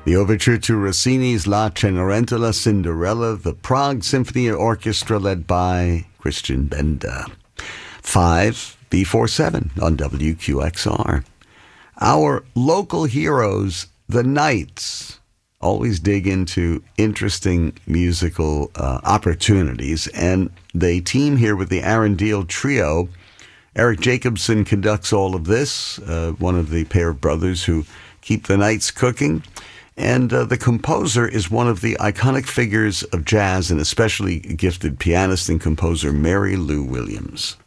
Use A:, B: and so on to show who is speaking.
A: The overture to Rossini's La Cenerentola, Cinderella, the Prague Symphony Orchestra led by Christian Benda. 5, B47 on WQXR. Our local heroes, the Knights, always dig into interesting musical opportunities, and they team here with the Arundel Trio. Eric Jacobson conducts all of this, one of the pair of brothers who keep the Knights cooking. And the composer is one of the iconic figures of jazz, and especially gifted pianist and composer Mary Lou Williams.